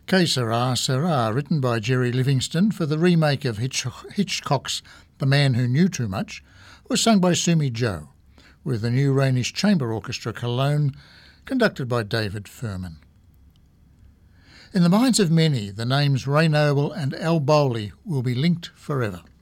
Que Sera, Sera, written by Jerry Livingston for the remake of Hitchcock's The Man Who Knew Too Much, was sung by Sumi Joe, with the New Rhenish Chamber Orchestra Cologne, conducted by David Furman. In the minds of many, the names Ray Noble and Al Bowley will be linked forever.